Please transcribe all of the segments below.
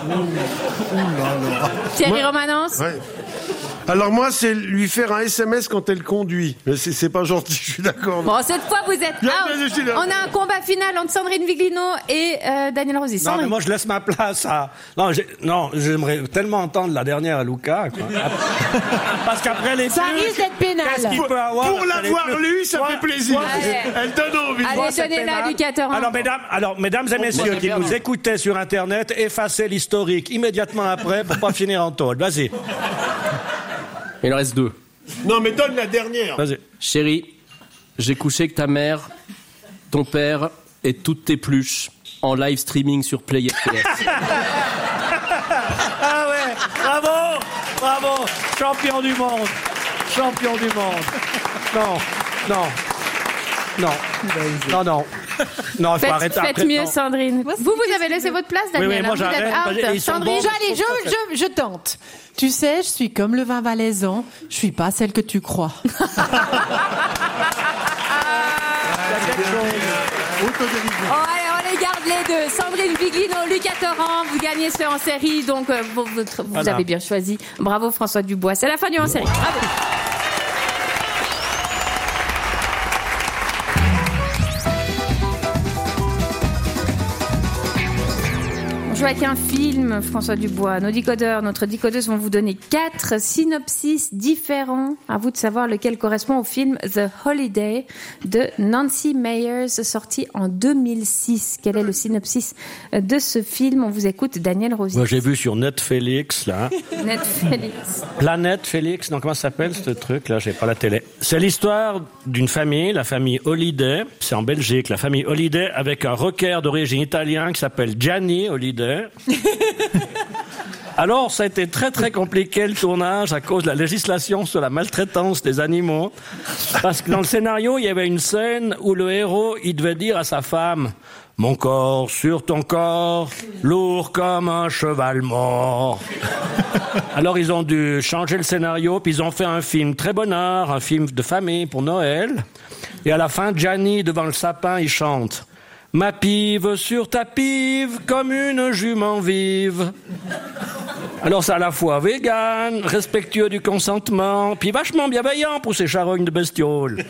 Thierry Romanens. Ouais. Alors moi, c'est lui faire un SMS quand elle conduit. Mais c'est pas gentil, je suis d'accord. Bon, cette fois, vous êtes out. On a un combat final entre Sandrine Viglino et Daniel Rosy. Non, mais moi, je laisse ma place à... Non, j'aimerais tellement entendre la dernière à Luca, quoi. Parce qu'après les ça risque d'être pénal. Qu'est-ce qu'il peut avoir Pour l'avoir lu, ça fait plaisir. Elle donne envie. Allez, donnez-la du 14 ans. Alors, mesdames et messieurs qui nous écoutaient sur Internet, effacez l'historique immédiatement après pour pas finir en tôle. Vas-y. Il en reste 2. Non, mais donne la dernière. Vas-y. Chérie, j'ai couché avec ta mère, ton père et toutes tes pluches en live streaming sur Play FPS. Ah ouais, bravo, champion du monde. Non, il faut arrêter. Faites mieux, Sandrine. Vous avez laissé votre place, Daniel. Oui, moi j'arrête. Sandrine, Allez, je tente. Tu sais, je suis comme le vin valaisan, je suis pas celle que tu crois. allez, on les garde les deux. Sandrine Viglino, Lucas Torrent, vous gagnez ce En Série, donc vous avez bien choisi. Bravo François Dubois. C'est la fin du En Série. Bravo. On joue avec un film, François Dubois. Nos décodeurs, notre décodeuse vont vous donner 4 synopsis différents. À vous de savoir lequel correspond au film The Holiday de Nancy Meyers, sorti en 2006. Quel est le synopsis de ce film? On vous écoute, Daniel Rosy. Moi, j'ai vu sur Netflix, là. Netflix. Planète Félix, non, comment ça s'appelle ce truc là? J'ai pas la télé. C'est l'histoire d'une famille, la famille Holiday. C'est en Belgique, la famille Holiday avec un rocker d'origine italienne qui s'appelle Gianni Holiday. Alors, ça a été très très compliqué le tournage à cause de la législation sur la maltraitance des animaux. Parce que dans le scénario, il y avait une scène où le héros, il devait dire à sa femme: mon corps sur ton corps, lourd comme un cheval mort. Alors ils ont dû changer le scénario, puis ils ont fait un film très bonnard, un film de famille pour Noël. Et à la fin, Gianni, devant le sapin, il chante: ma pive sur ta pive, comme une jument vive. Alors c'est à la fois vegan, respectueux du consentement, puis vachement bienveillant pour ces charognes de bestioles.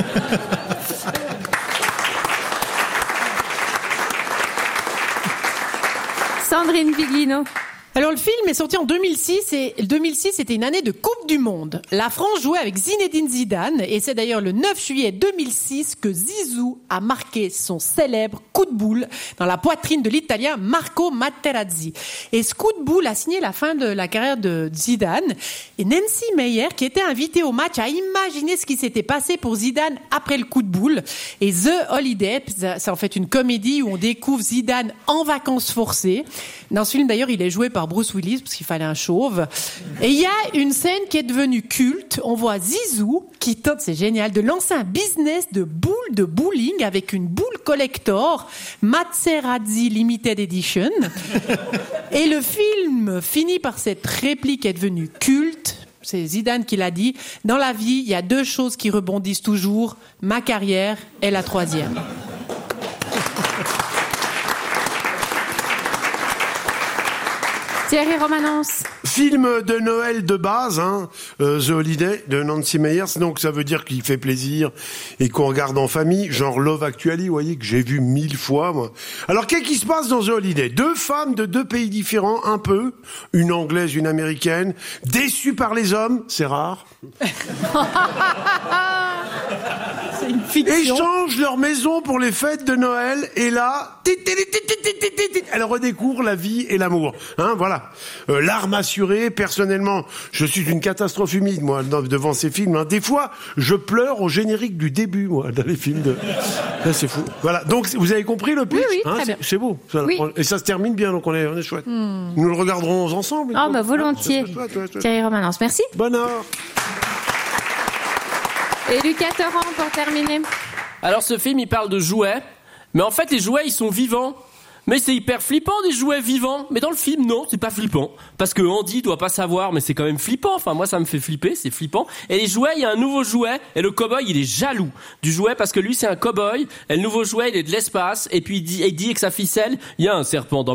Sandrine Viglino. Alors le film est sorti en 2006 et 2006 c'était une année de Coupe du Monde. La France jouait avec Zinedine Zidane et c'est d'ailleurs le 9 juillet 2006 que Zizou a marqué son célèbre coup de boule dans la poitrine de l'Italien Marco Materazzi. Et ce coup de boule a signé la fin de la carrière de Zidane. Et Nancy Meyers, qui était invitée au match, a imaginé ce qui s'était passé pour Zidane après le coup de boule. Et The Holiday, c'est en fait une comédie où on découvre Zidane en vacances forcées. Dans ce film d'ailleurs, il est joué par Bruce Willis parce qu'il fallait un chauve. Et il y a une scène qui est devenue culte. On voit Zizou qui tente, c'est génial, de lancer un business de boules de bowling avec une boule collector Materazzi Limited Edition. Et le film finit par cette réplique qui est devenue culte. C'est Zidane qui l'a dit. Dans la vie, il y a 2 choses qui rebondissent toujours. Ma carrière est la 3e. Thierry Romanens. Film de Noël de base, The Holiday de Nancy Meyers, donc ça veut dire qu'il fait plaisir et qu'on regarde en famille, genre Love Actually, vous voyez, que j'ai vu 1000 fois, moi. Alors, qu'est-ce qui se passe dans The Holiday? 2 femmes de 2 pays différents, un peu, une anglaise, une américaine, déçues par les hommes, c'est rare. C'est une fiction. Échangent leur maison pour les fêtes de Noël, et là, elles redécouvrent la vie et l'amour. Voilà. Larmes assurées, personnellement, je suis une catastrophe humide, moi, devant ces films. Des fois, je pleure au générique du début, moi, dans les films de... Là, c'est fou. Voilà. Donc, vous avez compris le pitch? Oui, très bien. C'est beau. Oui. Et ça se termine bien, donc on est chouette. Nous le regarderons ensemble. Volontiers. Chouette. Thierry Romanens, merci. Bonheur. Et Lucas Torrent pour terminer. Alors ce film, il parle de jouets, mais en fait les jouets, ils sont vivants. Mais c'est hyper flippant des jouets vivants. Mais dans le film, non, c'est pas flippant. Parce que Andy doit pas savoir, mais c'est quand même flippant. Enfin, moi, ça me fait flipper, c'est flippant. Et les jouets, il y a un nouveau jouet. Et le cow-boy, il est jaloux du jouet parce que lui, c'est un cow-boy. Et le nouveau jouet, il est de l'espace. Et puis, il dit avec sa ficelle, il y a un serpent dans